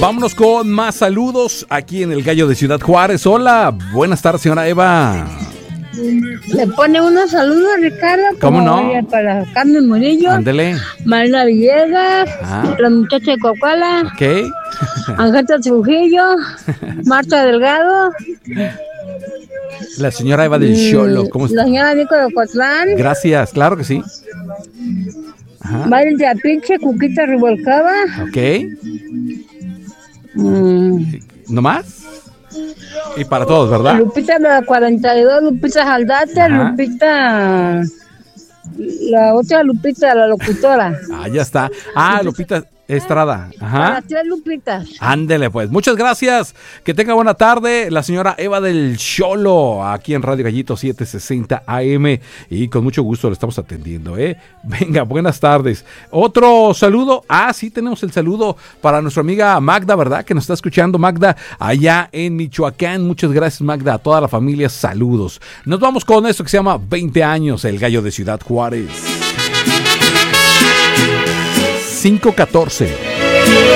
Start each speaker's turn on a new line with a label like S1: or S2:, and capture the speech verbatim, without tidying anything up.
S1: Vámonos con más saludos aquí en el Gallo de Ciudad Juárez. Hola, buenas tardes, señora Eva.
S2: Le pone unos saludos, Ricardo.
S1: ¿Cómo no?
S2: Para Carmen Murillo.
S1: Ándele.
S2: Marina Villegas.
S1: Ah.
S2: La muchacha de Cocuala.
S1: Ok.
S2: Angélica Trujillo. Marta Delgado.
S1: La señora Eva del Xolo, ¿cómo está?
S2: La señora Nico de Ocotlán.
S1: Gracias, claro que sí. Ajá.
S2: Mayel de Apinche, Cuquita Revolcada.
S1: Ok.
S2: Mm.
S1: ¿No más? Y para todos, ¿verdad?
S2: Lupita de la cuarenta y dos, Lupita Jaldate,
S1: Ajá.
S2: Lupita... La otra Lupita, la locutora.
S1: Ah, ya está. Ah, Lupita Estrada. Ajá.
S2: Para tres Lupitas.
S1: Ándele, pues. Muchas gracias. Que tenga buena tarde. La señora Eva del Xolo, aquí en Radio Gallito setecientos sesenta A M. Y con mucho gusto le estamos atendiendo, ¿eh? Venga, buenas tardes. Otro saludo. Ah, sí, tenemos el saludo para nuestra amiga Magda, ¿verdad? Que nos está escuchando, Magda, allá en Michoacán. Muchas gracias, Magda. A toda la familia, saludos. Nos vamos con esto que se llama veinte años, el Gallo de Ciudad Juárez. cinco catorce